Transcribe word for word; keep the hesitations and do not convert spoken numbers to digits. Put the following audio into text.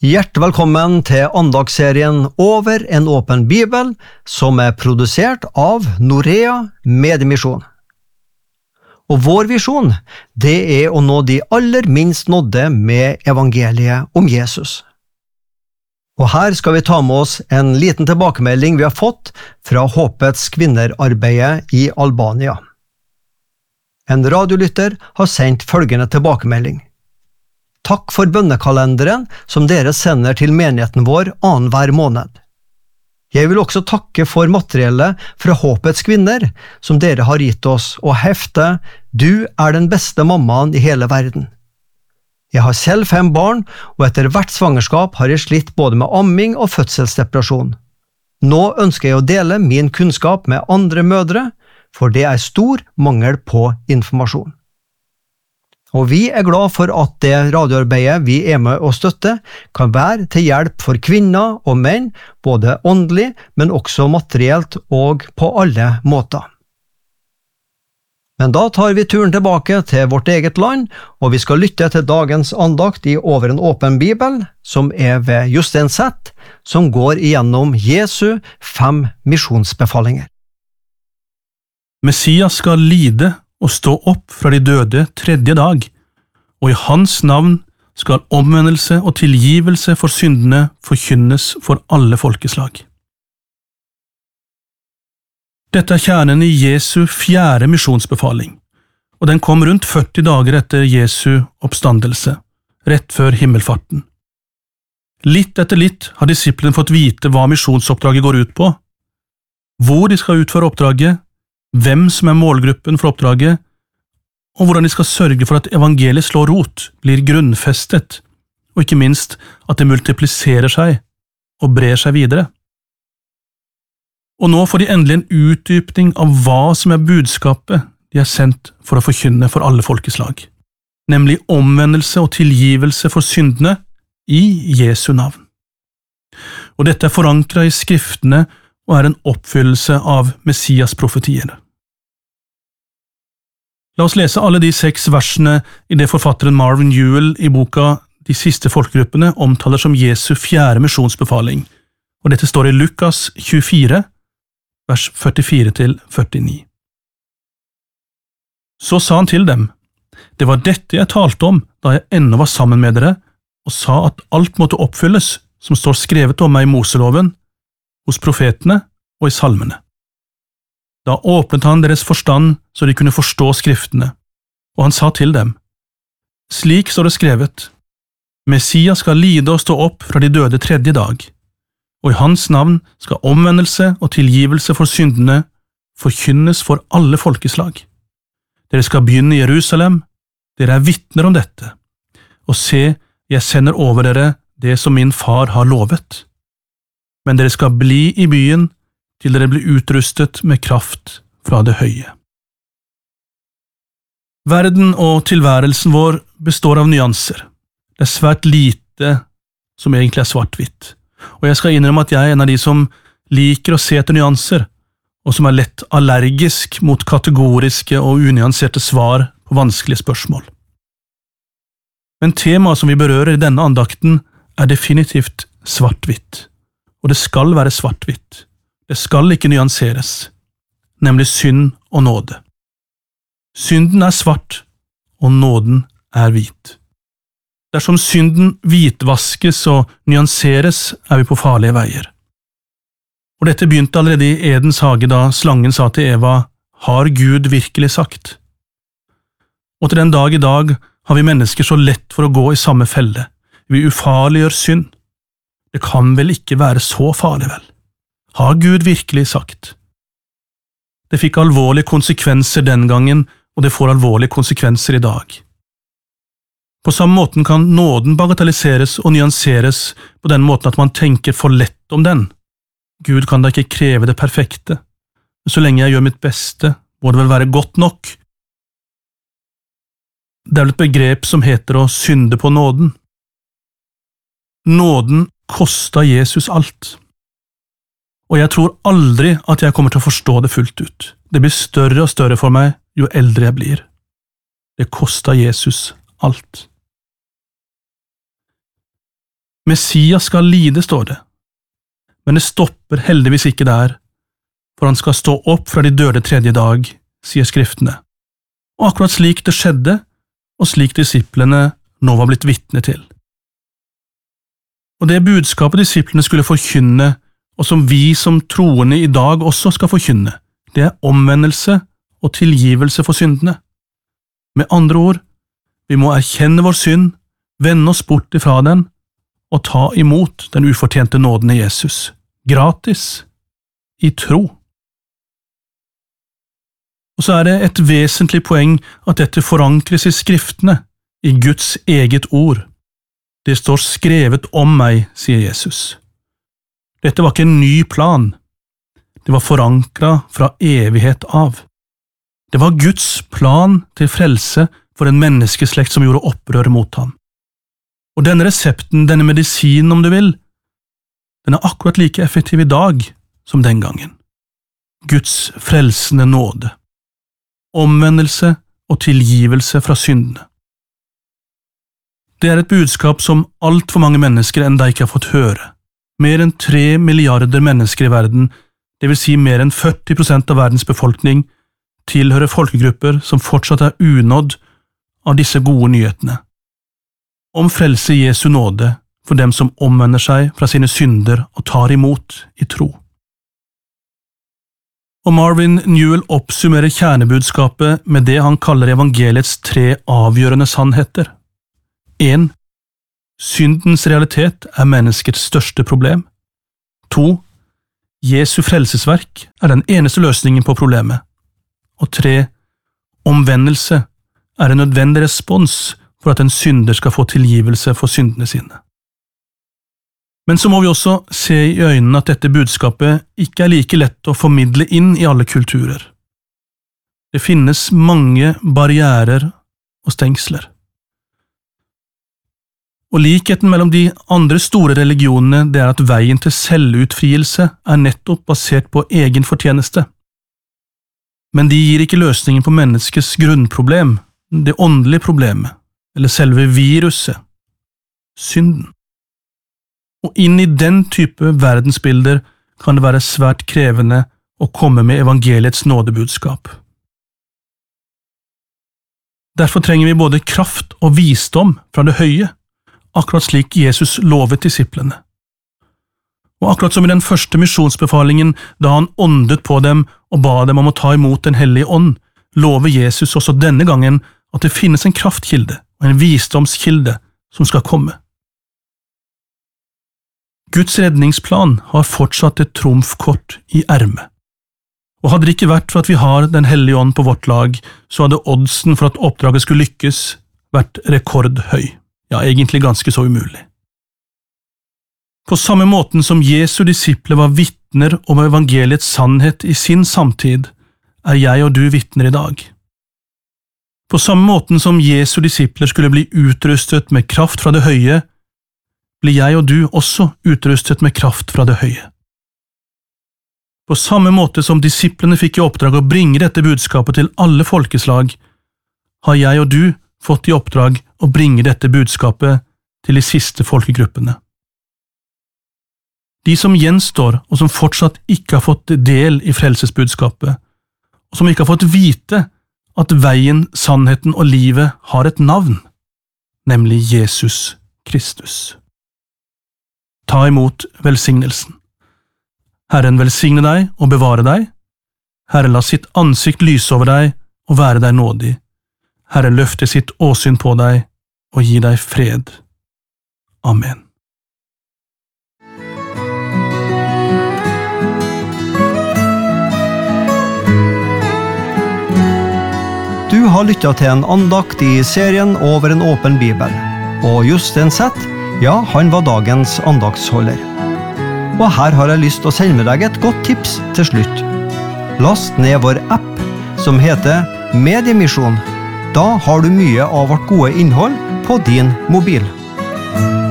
Hjertelig velkommen til andagsserien Over en åpen bibel, som er produsert av Norea Mediemisjon. Og vår visjon, det er å nå de aller minst nådde med evangeliet om Jesus. Og her skal vi ta med oss en liten tilbakemelding vi har fått fra Håpets kvinnerarbeidet i Albania. En radiolytter har sendt følgende tilbakemelding. Takk for bønnekalenderen som dere sender til menigheten vår annenhver måned. Jeg vil også takke for materiellet fra Håpets kvinner som dere har gitt oss, og hefte «Du er den beste mammaen i hele verden». Jeg har selv fem barn, og etter hvert svangerskap har jeg slitt både med amming og fødselsdepresjon. Nå ønsker jeg å dele min kunnskap med andre mødre, for det er stor mangel på informasjon. Og vi er glad for at det radioarbeidet vi er med å støtte kan være til hjelp for kvinner og menn, både åndelig, men også materielt og på alle måter. Men da tar vi turen tilbake til vårt eget land, og vi skal lytte til dagens andakt i Over en åpen bibel, som er ved Jostein Seth, som går igjennom Jesu fem misjonsbefalinger. Messias skal lide og stå opp fra de døde tredje dag, og i hans navn skal omvendelse og tilgivelse for syndene forkynnes for alle folkeslag. Dette er kjernen i Jesu fjerde misjonsbefaling, og den kom rundt førti dager etter Jesu oppstandelse, rett før himmelfarten. Litt etter litt har disiplene fått vite hva misjonsoppdraget går ut på, hvor de skal utføre oppdraget, hvem som er målgruppen for oppdraget, og hvordan de skal sørge for at evangeliet slår rot, blir grunnfestet, og ikke minst at det multipliserer seg og brer seg videre. Og nå får de endelig en utdypning av hva som er budskapet de er sendt for å forkynne for alle folkeslag, nemlig omvendelse og tilgivelse for syndene i Jesu navn. Og dette er forankret i skriftene og er en oppfyllelse av Messias profetier. La oss lese alle de seks versene i det forfatteren Marvin Ewell i boka De siste folkegruppene omtaler som Jesu fjerde misjonsbefaling, og dette står i Lukas tjuefire, vers førtifire til førtini. Så sa han til dem, «Det var dette jeg talte om da jeg ennå var sammen med dere, og sa at alt måtte oppfylles som står skrevet om meg i Moseloven, hos profetene og i salmene. Da åpnet han deres forstand så de kunne forstå skriftene, og han sa til dem, «Slik står det skrevet, Messias skal lide og stå opp fra de døde tredje dag, og i hans navn skal omvendelse og tilgivelse for syndene forkynnes for alle folkeslag. Dere skal begynne i Jerusalem, dere er vitner om dette, og se, jeg sender over dere det som min far har lovet. Men dere skal bli i byen til dere blir utrustet med kraft fra det høye.» Verden og tilværelsen vår består av nyanser. Det er svært lite som egentlig er svart-hvitt, og jeg skal innrømme at jeg er en av de som liker å se etter nyanser, og som er lett allergisk mot kategoriske og unyanserte svar på vanskelige spørsmål. Men temaet som vi berører i denne andakten er definitivt svart-hvitt, og det skal være svart-hvitt. Det skal ikke nyanseres, nemlig synd og nåde. Synden er svart, og nåden er hvit. Dersom synden hvitvaskes og nyanseres, er vi på farlige veier. Og dette begynte allerede i Edens hage da slangen sa til Eva, «Har Gud virkelig sagt?» Og til den dag i dag har vi mennesker så lett for å gå i samme felle. Vi ufarliggjør synd. Det kan vel ikke være så farlig, vel? Har Gud virkelig sagt? Det fikk alvorlige konsekvenser den gangen, og det får alvorlige konsekvenser i dag. På samme måten kan nåden bagatelliseres og nyanseres på den måten at man tenker for lett om den. Gud kan da ikke kreve det perfekte. Så lenge jeg gjør mitt beste, må det vel være godt nok. Det er vel et begrep som heter å synde på nåden. Nåden kostet Jesus alt. Og jeg tror aldri at jeg kommer til å forstå det fullt ut. Det blir større og større for meg jo eldre jeg blir. Det kostet Jesus alt. Messias skal lide, står det. Men det stopper heldigvis ikke der, for han skal stå opp fra de døde tredje dag, sier skriftene. Og akkurat slik det skjedde, og slik disiplene nå var blitt vitne til. Og det budskapet disiplene skulle forkynne, og som vi som troende i dag også skal forkynne, det er omvendelse og tilgivelse for syndene. Med andre ord, vi må erkjenne vår synd, vende oss bort ifra den, og ta imot den ufortjente nåden i Jesus, gratis, i tro. Og så er det et vesentlig poeng at dette forankres i skriftene, i Guds eget ord. Det står skrevet om meg, sier Jesus. Dette var ikke en ny plan. Det var forankret fra evighet av. Det var Guds plan til frelse for en menneskeslekt som gjorde opprør mot ham. Og denne resepten, denne medisinen om du vil, den er akkurat like effektiv i dag som den gangen. Guds frelsende nåde. Omvendelse og tilgivelse fra syndene. Det er et budskap som alt for mange mennesker enda ikke har fått høre. Mer enn tre milliarder mennesker i verden, det vil si mer enn førti prosent av verdens befolkning, tilhører folkegrupper som fortsatt er unådd av disse gode nyhetene. Om frelse Jesu nåde for dem som omvender seg fra sine synder og tar imot i tro. Og Marvin Newell oppsummerer kjernebudskapet med det han kaller evangeliets tre avgjørende sannheter. en. Syndens realitet er menneskets største problem. to. Jesu frelsesverk er den eneste løsningen på problemet. Og tre. Omvendelse er en nødvendig respons for at en synder skal få tilgivelse for syndene sine. Men så må vi også se i øynene at dette budskapet ikke er like lett å formidle inn i alle kulturer. Det finnes mange barrierer og stengsler. Og likheten mellom de andre store religionene det er at veien til selvutfrielse er nettopp basert på egen fortjeneste. Men de gir ikke løsningen på menneskets grunnproblem, det åndelige problemet, eller selve viruset, synden. Og inn i den type verdensbilder kan det være svært krevende å komme med evangeliets nådebudskap. Derfor trenger vi både kraft og visdom fra det høye, akkurat slik Jesus lovet disiplene. Og akkurat som i den første misjonsbefalingen, da han åndet på dem og ba dem om å ta imot den hellige ånd, lover Jesus også denne gangen at det finnes en kraftkilde og en visdomskilde som skal komme. Guds redningsplan har fortsatt et trumfkort i ermet. Og hadde det ikke vært for at vi har den hellige ånd på vårt lag, så hadde oddsen for at oppdraget skulle lykkes vært rekordhøy. Ja, egentlig ganske så umulig. På samme måten som Jesu disipler var vitner om evangeliets sannhet i sin samtid, er jeg og du vitner i dag. På samme måten som Jesu disipler skulle bli utrustet med kraft fra det høye, blir jeg og du også utrustet med kraft fra det høye. På samme måte som disiplene fikk i oppdrag å bringe dette budskapet til alle folkeslag, har jeg og du fått i oppdrag å bringe dette budskapet til de siste folkegruppene. De som gjenstår og som fortsatt ikke har fått del i frelsesbudskapet, og som ikke har fått vite at veien, sannheten og livet har et navn, nemlig Jesus Kristus. Ta imot velsignelsen. Herren velsigne deg og bevare deg. Herren la sitt ansikt lyse over deg og være deg nådig. Herren løfte sitt åsyn på deg og gi deg fred. Amen. Du har lyttet til en andakt i serien Over en åpen bibel, og Jostein Seth, ja, han var dagens andaktsholder. Og her har jeg lyst til å sende med deg et godt tips til slutt. Last ned vår app som heter Mediemisjon. Da har du mye av vårt gode innhold på din mobil.